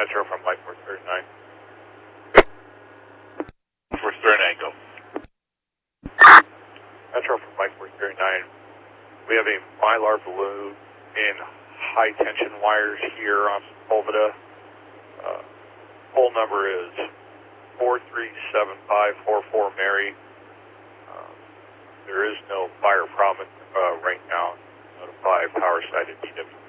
Metro from Mike 439. For stern angle. Metro from Mike 439. We have a Mylar balloon in high tension wires here on Sepulveda. Pole number is 437544 Mary. There is no fire problem right now. Notify power site at TW.